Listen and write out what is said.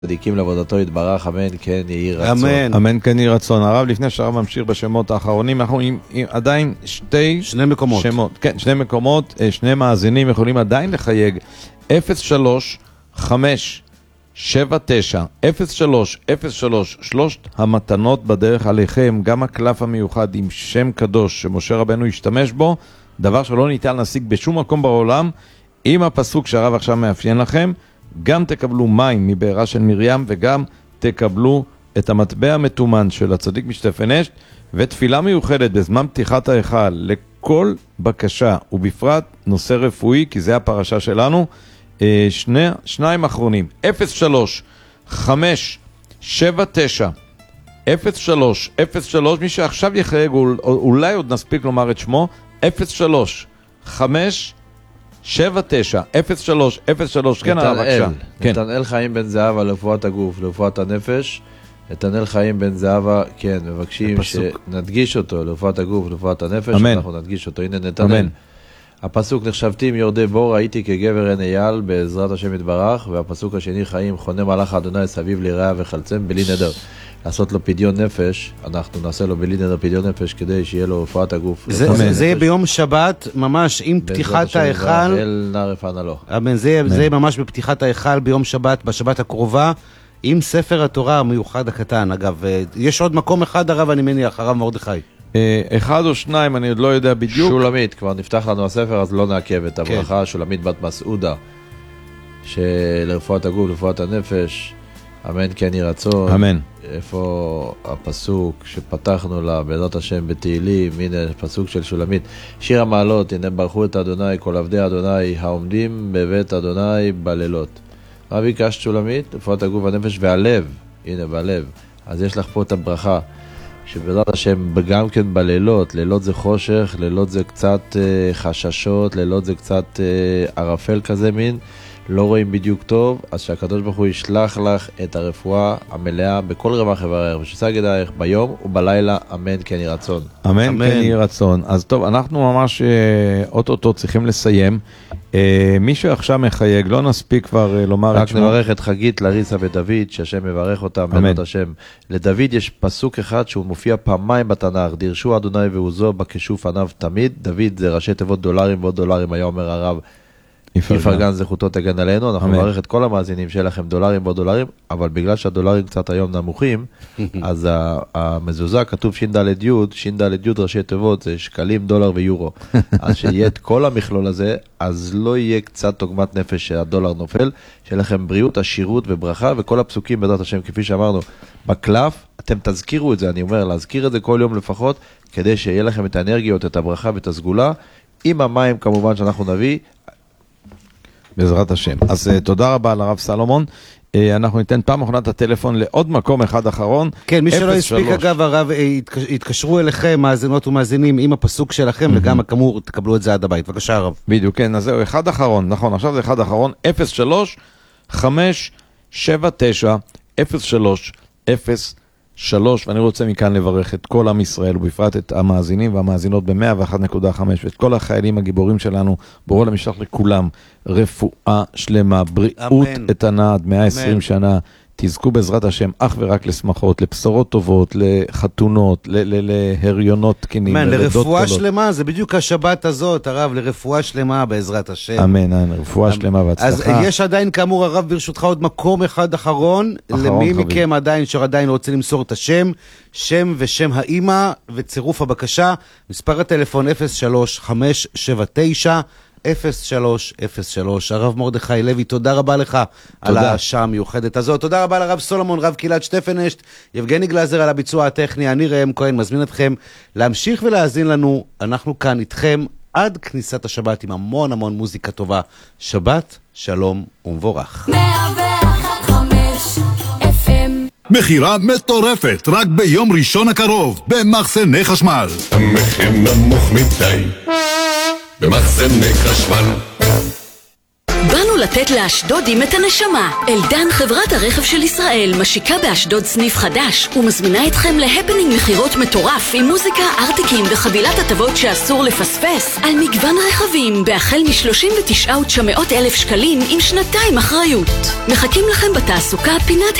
צדיקים לעבודתו יתברך, אמן כן יהי רצון. אמן. אמן כן יהי רצון. הרב, לפני שהרב ממשיך בשמות האחרונים, אנחנו עם עדיין שני מקומות. שמות. כן, שני מקומות, שני מאזינים יכולים עדיין לחייג. 03-579 0303 שלושת המתנות בדרך עליכם, גם הקלף המיוחד עם שם קדוש שמשה רבנו השתמש בו, דבר שלא ניתן להשיג בשום מקום בעולם. עם הפסוק שהרב עכשיו מאפיין לכם, גם תקבלו מים מבארה של מרים, וגם תקבלו את המטבע המתומן של הצדיק משתפן אשת, ותפילה מיוחדת בזמן פתיחת ההיכל לכל בקשה, ובפרט נושא רפואי, כי זה הפרשה שלנו. שניים אחרונים, 03-579 מי שעכשיו יחייג, אולי עוד נספיק לומר את שמו, 03 כן הרב, בבקשה. נתנאל חיים בן זהבה לרפואת הגוף, לרפואת הנפש. נתנאל חיים בן זהבה, כן, מבקשים שנדגיש אותו לרפואת הגוף, לרפואת הנפש. אנחנו נדגיש אותו, הנה נתנאל. הפסוק נחשבתי מיורדי בור, הייתי כגבר עין אייל בעזרת השם יתברך. והפסוק השני, חיים חונה מלאך אדוני סביב ליראה וחלצם בלי נדר. לעשות לו פדיון נפש, אנחנו נעשה לו בלי נדר פדיון נפש כדי שיהיה לו רפואת הגוף. זה יהיה ביום שבת, ממש עם פתיחת ההיכל. זה ממש בפתיחת ההיכל ביום שבת, בשבת הקרובה, עם ספר התורה המיוחד הקטן. אגב, יש עוד מקום אחד הרב, אני מניח, הרב מרדכי. אחד או שניים, אני עוד לא יודע בדיוק. שולמית, כבר נפתח לנו הספר, אז לא נעכב את הברכה. שולמית בת מסעודה, שלרפואת הגוף, לרפואת הנפש, אמן כן יהי רצון. אמן. איפה הפסוק שפתחנו לה בעזרת השם בתהילים? הנה פסוק של שולמית, שיר המעלות, הנה ברכו את אדוני כל עבדי אדוני העומדים בבית אדוני בלילות. מה ביקשת שולמית? רפואת הגוף והנפש והלב. הנה בלב, אז יש לך פה את הברכה שבעזרת השם גם כן בלילות. לילות זה חושך, לילות זה קצת חששות, לילות זה קצת ערפל כזה מין, לא רואים בדיוק טוב. אז שהקדוש ברוך הוא ישלח לך את הרפואה המלאה בכל רמ"ח איבריך ושתשג ידייך ביום ובלילה, אמן כן יהי רצון. אמן כן יהי רצון. אז טוב, אנחנו ממש אוטוטו צריכים לסיים. מי שעכשיו מחייג, לא נספיק כבר לומר את שמו. רק נברך את חגית, לריסה ודוד, שהשם מברך אותם בנות השם. לדוד יש פסוק אחד שהוא מופיע פעמיים בתנ"ך, דירשו אדוני ועוזו בכשוף עניו תמיד. דוד זה ראשי תיבות דולרים ועוד דולרים, היה אומר הרב יפרגן זכותו תגן עלינו. אנחנו נברך את כל המאזינים שיהיה לכם דולרים ועוד דולרים, אבל בגלל שהדולרים קצת היום נמוכים, אז המזוזה כתוב ש"ד י', ש"ד י' ראשי תיבות זה שקלים, דולר ויורו. אז שיהיה את כל המכלול הזה, אז לא יהיה קצת עוגמת נפש שהדולר נופל, שיהיה לכם בריאות, עשירות וברכה, וכל הפסוקים בעזרת השם כפי שאמרנו בקלף, אתם תזכירו את זה, אני אומר, להזכיר את זה כל יום לפחות, כדי שיהיה לכם את האנרגיות, את הברכה ואת הסגולה, עם המים כמובן שאנחנו נביא, בעזרת השם. אז תודה רבה לרב סלומון. אנחנו ניתן פעם אחרונה את הטלפון לעוד מקום אחד אחרון. כן, מי שלא הספיק אגב, הרב, יתקשרו אליכם, מאזינות ומאזינים, עם הפסוק שלכם, וגם כאמור תקבלו את זה עד הבית. בבקשה הרב. בדיוק, כן, אז זהו, אחד אחרון, נכון, עכשיו זה אחד אחרון, 03-579-03-03, ואני רוצה מכאן לברך את כל עם ישראל, ובפרט את המאזינים והמאזינות ב-101.5, ואת כל החיילים הגיבורים שלנו, בורא למשלח לכולם, רפואה שלמה, בריאות איתנה עד 120 שנה, תזכו בעזרת השם אך ורק לשמחות, לבשורות טובות, לחתונות, להריונות תקינים, לרפואה שלמה, זה בדיוק השבת הזאת, הרב, לרפואה שלמה בעזרת השם. אמן, רפואה שלמה והצלחה. אז יש עדיין כאמור הרב ברשותך עוד מקום אחד אחרון, למי מכם עדיין שעדיין רוצה למסור את השם, שם ושם האמא וצירוף הבקשה, מספר הטלפון 03-579 0303. הרב מרדכי לוי, תודה רבה לך על השעה המיוחדת הזאת. תודה רבה לרב סולומון, רב קהילת שתפן אשת, יבגני גלזר על הביצוע הטכני. אני ראם כהן מזמין אתכם להמשיך ולהאזין לנו. אנחנו כאן איתכם עד כניסת השבת עם המון המון מוזיקה טובה. שבת שלום ומבורך. 101.5 FM. מחירה מטורפת רק ביום ראשון הקרוב במחסני חשמל. המחיר נמוך מדי במחסני חשמל. באנו לתת לאשדודים את הנשמה. אלדן, חברת הרכב של ישראל, משיקה באשדוד סניף חדש ומזמינה אתכם להפנינג מחירות מטורף עם מוזיקה, ארטיקים וחבילת הטבות שאסור לפספס על מגוון רכבים בהחל מ-39,900 שקלים עם שנתיים אחריות. מחכים לכם בתעסוקה פינת